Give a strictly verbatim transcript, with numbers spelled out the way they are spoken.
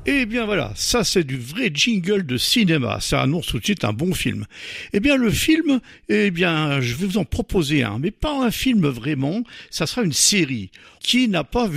Eh bien voilà, ça c'est du vrai jingle de cinéma, ça annonce tout de suite un bon film. Eh bien le film, eh bien je vais vous en proposer un, mais pas un film vraiment, ça sera une série. Qui n'a pas vu